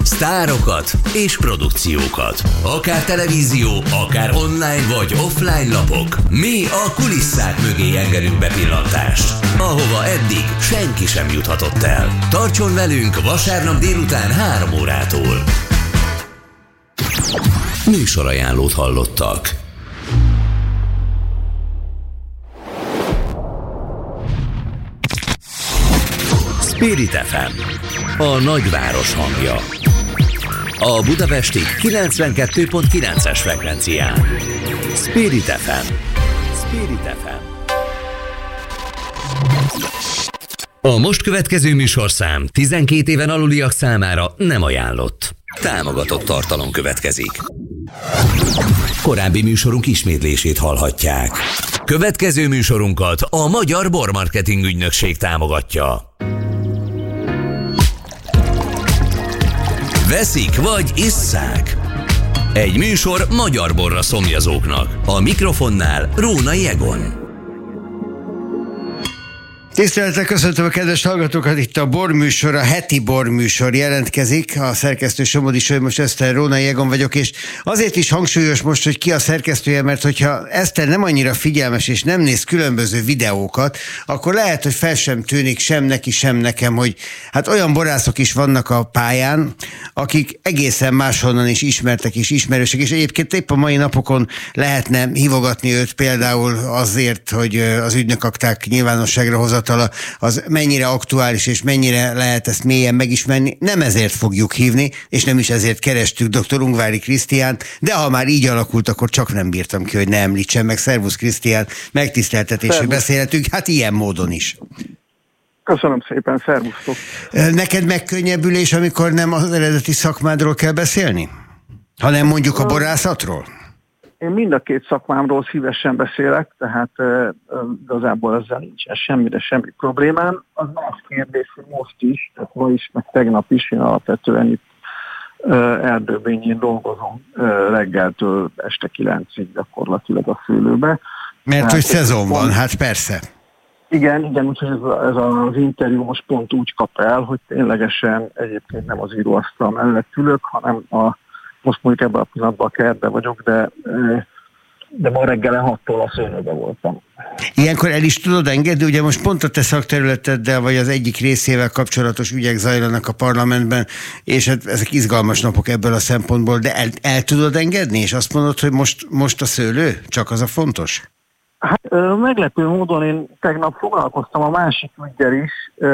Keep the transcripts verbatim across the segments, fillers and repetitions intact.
Sztárokat és produkciókat. Akár televízió, akár online vagy offline lapok. Mi a kulisszák mögé engedünk bepillantást, ahova eddig senki sem juthatott el. Tartson velünk vasárnap délután három órától. Műsorajánlót hallottak. Spirit ef em, a nagyváros hangja. A budapesti kilencvenkettő pont kilences frekvencián. Spirit ef em. Spirit ef em. A most következő műsorszám tizenkét éven aluliak számára nem ajánlott. Támogatott tartalom következik. Korábbi műsorunk ismétlését hallhatják. Következő műsorunkat a Magyar Bormarketing Ügynökség támogatja. Veszik vagy isszák? Egy műsor magyar borra szomjazóknak. A mikrofonnál Rónai Egon. Tisztelettel köszöntöm a kedves hallgatókat, itt a borműsor, a heti borműsor jelentkezik. A szerkesztő Somodi Solymos Eszter, Rónai Egon vagyok, és azért is hangsúlyos most, hogy ki a szerkesztője, mert hogyha Eszter nem annyira figyelmes és nem néz különböző videókat, akkor lehet, hogy fel sem tűnik sem neki, sem nekem, hogy hát olyan borászok is vannak a pályán, akik egészen máshonnan is ismertek és ismerősek, és egyébként épp a mai napokon lehetne hívogatni őt például azért, hogy az ügynökakták nyilvánosságra hozat az mennyire aktuális, és mennyire lehet ezt mélyen megismerni. Nem ezért fogjuk hívni, és nem is ezért kerestük doktor Ungvári Krisztiánt, de ha már így alakult, akkor csak nem bírtam ki, hogy ne említsem meg. Szervusz Krisztián, megtiszteltetés, hogy beszélhetünk, hát ilyen módon is. Köszönöm szépen, szervusztok. Neked megkönnyebbülés, amikor nem az eredeti szakmádról kell beszélni? Hanem mondjuk a borászatról? Én mind a két szakmámról szívesen beszélek, tehát uh, igazából ezzel nincsen semmi, de semmi problémám. Az más kérdés, hogy most is, tehát ma is, meg tegnap is, én alapvetően itt uh, Erdőbényén dolgozom uh, reggeltől este kilencig gyakorlatilag a szőlőbe. Mert tehát, hogy szezon van, pont, hát persze. Igen, igen, úgyhogy ez, ez az interjú most pont úgy kap el, hogy ténylegesen egyébként nem az íróasztal mellett ülök, hanem a most mondjuk ebben a pillanatban a kertben vagyok, de, de ma reggelen hattól a szőlőben voltam. Ilyenkor el is tudod engedni, ugye most pont a te szakterületeddel, vagy az egyik részével kapcsolatos ügyek zajlanak a parlamentben, és hát ezek izgalmas napok ebből a szempontból, de el, el tudod engedni, és azt mondod, hogy most, most a szőlő? Csak az a fontos? Hát meglepő módon én tegnap foglalkoztam a másik üggyel is,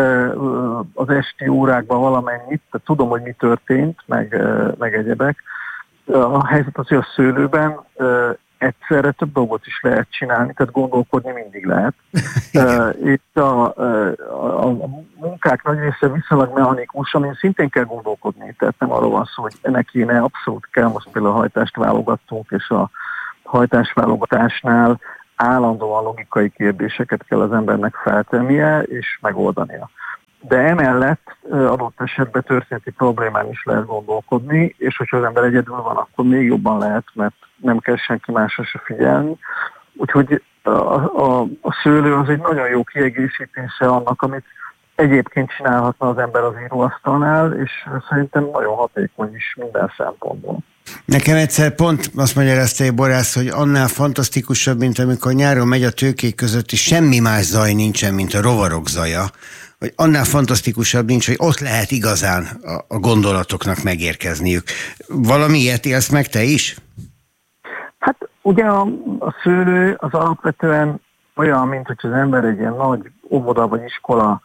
az esti órákban valamennyit, tehát tudom, hogy mi történt, meg, meg egyebek. A helyzet az, hogy a szőlőben egyszerre több dolgot is lehet csinálni, tehát gondolkodni mindig lehet. Itt a, a, a munkák nagy része viszonylag mechanikus, amin szintén kell gondolkodni, tehát nem arról van szó, hogy ennek kéne, abszolút kell, most például a hajtást válogattunk, és a hajtásválogatásnál állandóan logikai kérdéseket kell az embernek feltennie és megoldania. De emellett adott esetben történeti problémán is lehet gondolkodni, és hogyha az ember egyedül van, akkor még jobban lehet, mert nem kell senki másra se figyelni. Úgyhogy a, a, a szőlő az egy nagyon jó kiegészítése annak, amit egyébként csinálhatna az ember az íróasztalnál, és szerintem nagyon hatékony is minden szempontból. Nekem egyszer pont azt magyarázta egy borász, hogy annál fantasztikusabb, mint amikor nyáron megy a tőkék között, és semmi más zaj nincsen, mint a rovarok zaja, hogy annál fantasztikusabb nincs, hogy ott lehet igazán a, a gondolatoknak megérkezniük. Valami ilyet élsz meg te is? Hát ugye a, a szőlő az alapvetően olyan, mint hogy az ember egy ilyen nagy óvoda vagy iskola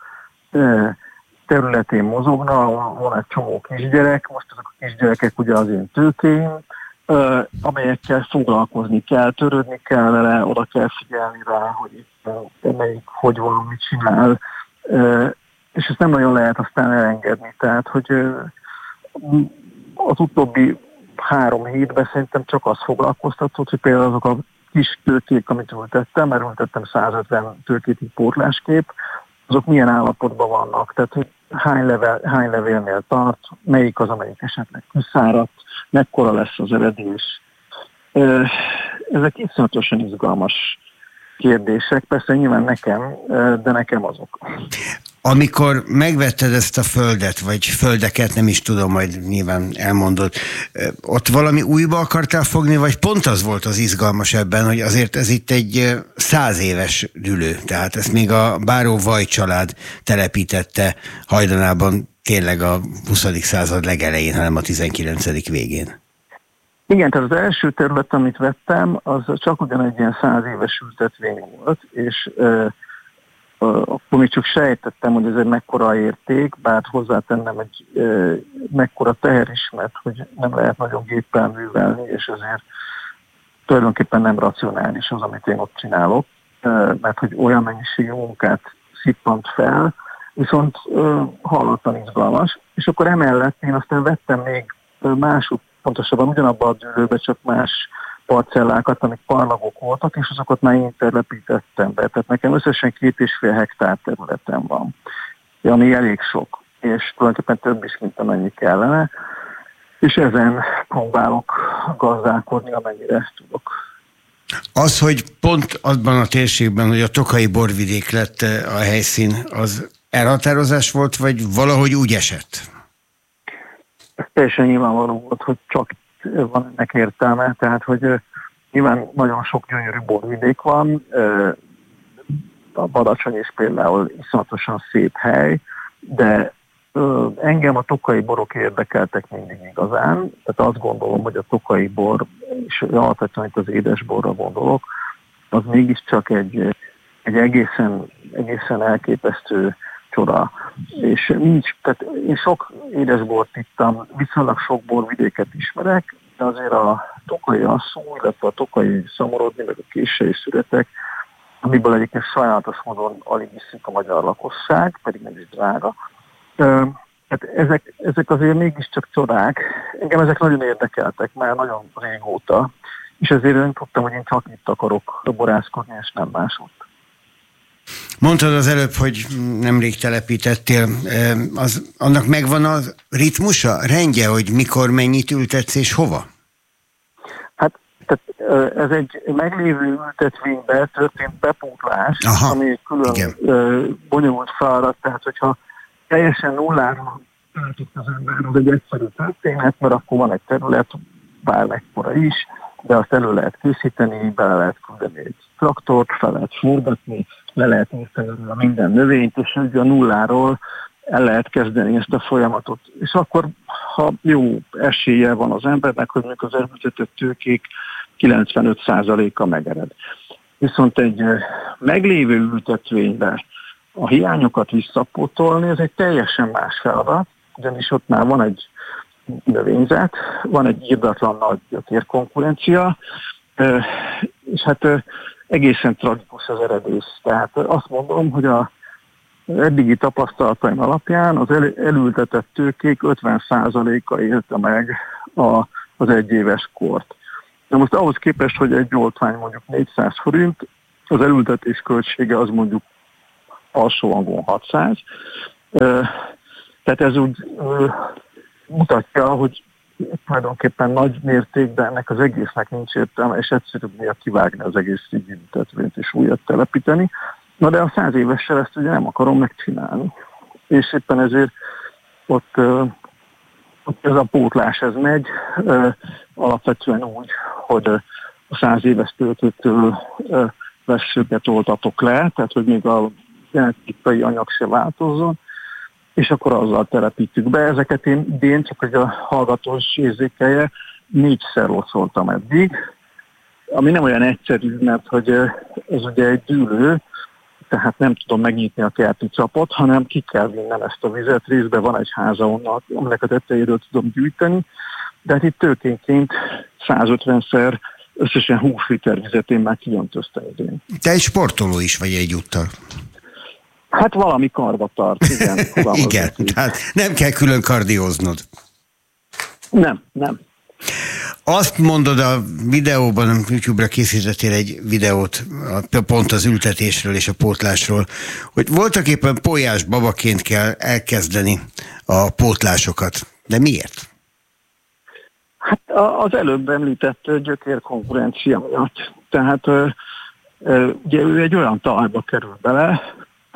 területén mozogna, van egy csomó kisgyerek, most azok a kisgyerekek ugye az én tőkéim, amelyekkel foglalkozni kell, törődni kell vele, oda kell figyelni rá, hogy itt melyik, hogy van, mit csinál, és ezt nem nagyon lehet aztán elengedni. Tehát, hogy az utóbbi három hétben szerintem csak az foglalkoztatott, hogy például azok a kis tőkék, amit ültettem, mert ültettem százötven tőkét pótláskép, azok milyen állapotban vannak, tehát hogy hány, level, hány levélnél tart, melyik az, amelyik esetleg kiszáradt, mekkora lesz az eredés. Ezek iszonyatosan izgalmas kérdések, persze nyilván nekem, de nekem azok. Amikor megvetted ezt a földet, vagy földeket, nem is tudom, majd nyilván elmondod, ott valami újba akartál fogni, vagy pont az volt az izgalmas ebben, hogy azért ez itt egy száz éves dülő, tehát ezt még a Báró Vaj család telepítette hajdanában tényleg a huszadik század legelején, hanem a tizenkilencedik végén. Igen, tehát az első terület, amit vettem, az csak ugyan egy ilyen száz éves ültetvény volt, és akkor még csak sejtettem, hogy ez egy mekkora érték, bár hozzátennem egy e, mekkora teher is, mert hogy nem lehet nagyon géppel művelni, és ezért tulajdonképpen nem racionális az, amit én ott csinálok, e, mert hogy olyan mennyiségű munkát szippant fel, viszont e, hallottan izgalmas, és akkor emellett én aztán vettem még mások, pontosabban ugyanabban a dűlőbe, csak más parcellákat, amik parlagok voltak, és azokat már én telepítettem be. Tehát nekem összesen két és fél hektár területem van, ami elég sok, és tulajdonképpen több is, mint amennyi kellene, és ezen próbálok gazdálkodni, amennyire tudok. Az, hogy pont abban a térségben, hogy a Tokaji borvidék lett a helyszín, az elhatározás volt, vagy valahogy úgy esett? Ez teljesen nyilvánvaló volt, hogy csak van ennek értelme, tehát hogy nyilván nagyon sok gyönyörű borvidék van, a Badacsony is például iszonyatosan szép hely, de engem a tokaji borok érdekeltek mindig igazán, tehát azt gondolom, hogy a tokaji bor, és alapvetően itt az édesborra gondolok, az mégiscsak egy, egy egészen, egészen elképesztő csoda. És nincs, tehát én sok édesbort ittam, viszonylag sok borvidéket ismerek, de azért a tokaji asszú, illetve a tokaji szamorodni, meg a kései szüretek, amiből egyébként sajnálatos módon alig iszik a magyar lakosság, pedig nem is drága. Tehát ezek, ezek azért mégiscsak csodák. Engem ezek nagyon érdekeltek, már nagyon régóta, és ezért én tudtam, hogy én csak itt akarok borászkodni, és nem máshogy. Mondtad az előbb, hogy nemrég telepítettél, az, annak megvan a ritmusa, rendje, hogy mikor mennyit ültetsz és hova? Hát tehát, ez egy meglévő ültetvényben történt bepótlás, Aha, ami egy külön igen. bonyolult feladat, tehát hogyha teljesen nullára töltik az ember, az egy egyszerű történet, mert akkor van egy terület, bármekkora is, de azt elő lehet készíteni, bele lehet küldeni egy traktort, fel lehet forgatni, le lehet érteni a minden növényt, és ugye a nulláról el lehet kezdeni ezt a folyamatot. És akkor, ha jó esélye van az embernek, hogy mondjuk az elültetett tőkék kilencvenöt százaléka megered. Viszont egy meglévő ültetvényben a hiányokat visszapótolni, ez egy teljesen más feladat, ugyanis ott már van egy növényzet, van egy írdatlan nagy gyökérkonkurencia, és hát egészen tragikus az eredés. Tehát azt mondom, hogy a eddigi tapasztalataim alapján az el, elültetett tőkék ötven százaléka élte meg a, az egyéves kort. De most ahhoz képest, hogy egy oltvány mondjuk négyszáz forint, az elültetés költsége az mondjuk alsó hangon hatszáz. Tehát ez úgy mutatja, hogy tulajdonképpen nagy mértékben ennek az egésznek nincs értelme, és egyszerűbb miatt kivágni az egész ültetvényt és újat telepíteni. Na de a száz évessel ezt ugye nem akarom megcsinálni. És éppen ezért ott, ott ez a pótlás ez megy, alapvetően úgy, hogy a száz éves töltőtől vessőket oltatok le, tehát hogy még a genetikai anyag se változzon, és akkor azzal telepítjük be. Ezeket én idén, csak hogy a hallgató is érzékelje, négyszer locoltam eddig, ami nem olyan egyszerű, mert hogy ez ugye egy dűlő, tehát nem tudom megnyitni a kerti csapot, hanem ki kell vinnem ezt a vizet. Részben van egy háza, onnan, aminek a tetejéről tudom gyűjteni, de hát itt tőkénként százötvenszer összesen húsz liter vizet én már kijöntöztem idén. Te egy sportoló is vagy egyúttal. Hát valami karba tart, igen. Igen, tehát nem kell külön kardióznod. Nem, nem. Azt mondod a videóban, YouTube-ra készítettél egy videót pont az ültetésről és a pótlásról, hogy voltak éppen pólyás babaként kell elkezdeni a pótlásokat. De miért? Hát az előbb említett gyökérkonkurencia miatt. Tehát ugye ő egy olyan talajba kerül bele,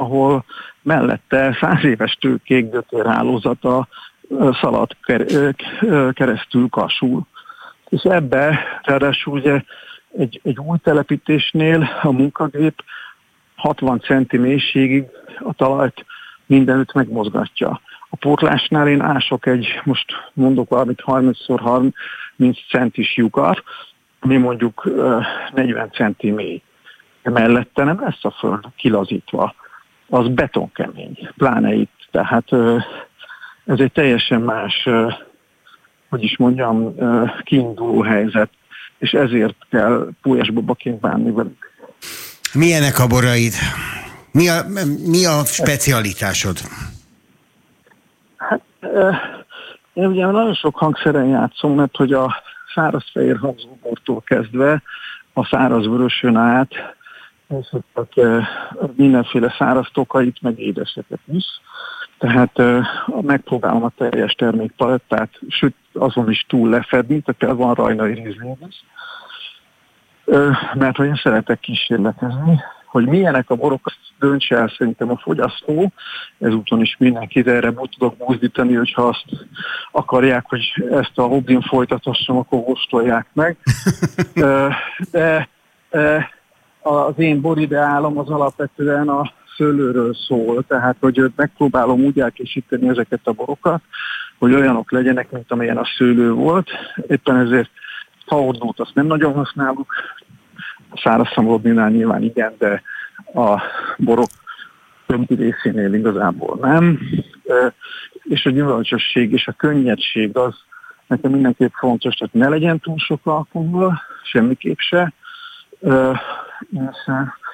ahol mellette száz éves tőkék gyökérhálózata szaladt keresztül Kassul. És ebbe ráadásul ugye egy, egy új telepítésnél a munkagép hatvan centi mélységig a talajt mindenütt megmozgatja. A pótlásnál én ások egy, most mondok valamit, harminc harminc centis lyukat, ami mondjuk negyven centi mély. Mellette nem lesz a föld kilazítva. Az betonkemény, pláne itt. Tehát ez egy teljesen más, hogy is mondjam, kiinduló helyzet, és ezért kell pólyásbobaként bánni velük. Milyenek a boraid? Mi a, mi a specialitásod? Hát, én ugye nagyon sok hangszeren játszom, mert hogy a száraz fehér habzóbortól kezdve a száraz vörösön át, és mindenféle száraz tokait, meg édeseket is. Tehát megpróbálom a teljes termékpalettát, sőt azon is túl lefedni, tehát van rajnai rizling is. Mert hogy én szeretek kísérletezni, hogy milyenek a borok, azt döntse el szerintem a fogyasztó, ezúton is mindenkit erre tudok buzdítani, hogyha azt akarják, hogy ezt a hobbin folytatassam, akkor kóstolják meg. De az én borideálom az alapvetően a szőlőről szól, tehát hogy megpróbálom úgy elkészíteni ezeket a borokat, hogy olyanok legyenek, mint amilyen a szőlő volt. Éppen ezért haordót azt nem nagyon használjuk, a száraz szamlodninál nyilván igen, de a borok többi részénél igazából nem. És a gyümölcsösség és a könnyedség az nekem mindenképp fontos, tehát ne legyen túl sok alkohol, semmiképp se, és,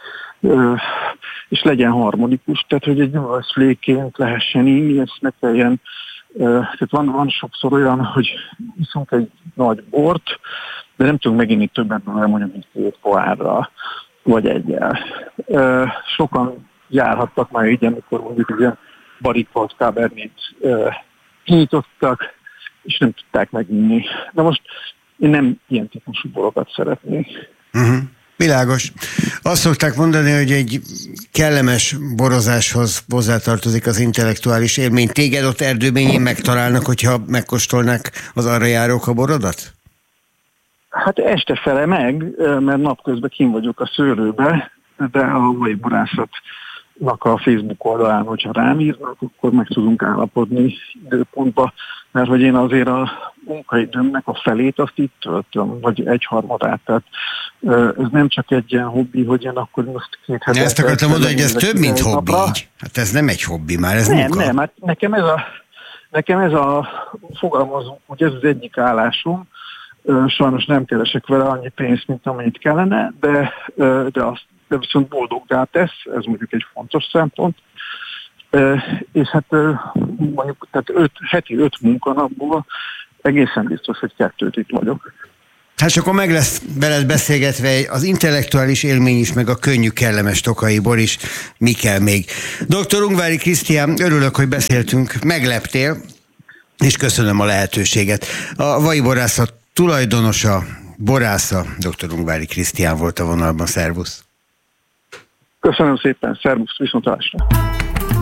és legyen harmonikus, tehát hogy egy gyümölcsfléként lehessen inni, ezt ne kelljen. Tehát van, van sokszor olyan, hogy iszunk egy nagy bort, de nem tudunk meginni többet, mondjuk, mint két pohárra, vagy egyel. Sokan járhattak már így, amikor mondjuk ugye barikolt kábernét kinyitottak, és nem tudták meginni. De most én nem ilyen típusú borokat szeretnék. Uh-huh. Világos. Azt szokták mondani, hogy egy kellemes borozáshoz hozzátartozik az intellektuális élmény. Téged ott Erdőbényén megtalálnak, hogyha megkóstolnák az arra járók a borodat? Hát este fele meg, mert napközben kint vagyok a szőlőbe, de a mai borászatnak a Facebook oldalán, hogyha rám írnak, akkor meg tudunk állapodni időpontba, mert hogy én azért a munkaidőmnek a felét azt itt töltöm, vagy egyharmadát. Tehát ez nem csak egy ilyen hobbi, hogy én akkor most két hetet... Ezt akartam mondani, hogy ez több, mint hobbi. Így. Hát ez nem egy hobbi már, ez nem, munka. Nem, hát nekem ez a, nekem ez a fogalmazunk, hogy ez az egyik állásom. Sajnos nem keresek vele annyi pénzt, mint amennyit kellene, de, de, azt, de viszont boldoggá tesz, ez mondjuk egy fontos szempont. És hát mondjuk tehát öt, heti öt munkanapból egészen biztos, hogy kettőt itt vagyok. Hát akkor meg lesz veled beszélgetve az intellektuális élmény is, meg a könnyű, kellemes Tokai bor is. Mi kell még? doktor Ungvári Krisztián, örülök, hogy beszéltünk, megleptél, és köszönöm a lehetőséget. A Vai Borászat tulajdonosa, borásza, doktor Ungvári Krisztián volt a vonalban. Szervusz! Köszönöm szépen, szervusz, viszontlátásra!